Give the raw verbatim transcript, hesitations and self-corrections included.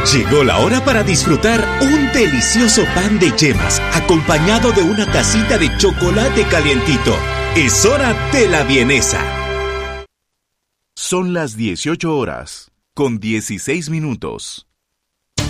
Llegó la hora para disfrutar un delicioso pan de yemas acompañado de una tacita de chocolate calientito. Es hora de la vienesa. Son las dieciocho horas, con dieciséis minutos.